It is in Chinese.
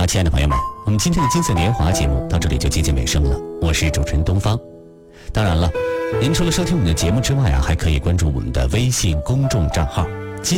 亲爱的朋友们，我们今天的金色年华节目到这里就接近尾声了。我是主持人东方。当然了，您除了收听我们的节目之外还可以关注我们的微信公众账号